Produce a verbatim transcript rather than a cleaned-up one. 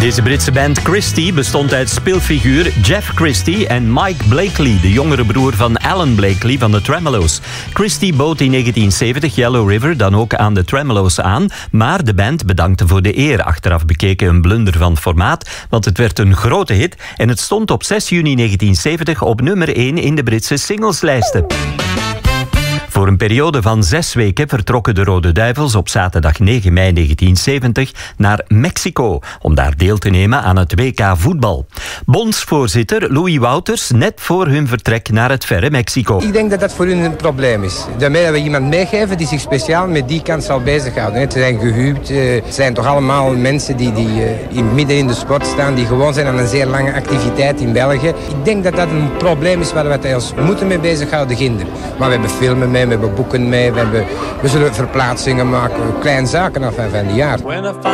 Deze Britse band Christie bestond uit speelfiguur Jeff Christie en Mike Blakely, de jongere broer van Alan Blakely van de Tremolo's. Christie bood in negentien zeventig Yellow River dan ook aan de Tremolo's aan, maar de band bedankte voor de eer. Achteraf bekeken een blunder van formaat, want het werd een grote hit en het stond op zes juni negentien zeventig op nummer één in de Britse singleslijsten. Voor een periode van zes weken vertrokken de Rode Duivels op zaterdag negen mei negentien zeventig naar Mexico om daar deel te nemen aan het W K voetbal. Bondsvoorzitter Louis Wouters net voor hun vertrek naar het verre Mexico. Ik denk dat dat voor hun een probleem is. Daarmee dat we iemand meegeven die zich speciaal met die kant zal bezighouden. Ze zijn gehuwd, het zijn toch allemaal mensen die, die in midden in de sport staan, die gewoon zijn aan een zeer lange activiteit in België. Ik denk dat dat een probleem is waar we ons moeten mee bezighouden, ginder. Maar we hebben filmen mee. We hebben boeken mee, we, hebben, we zullen verplaatsingen maken, kleine zaken af en van die jaar.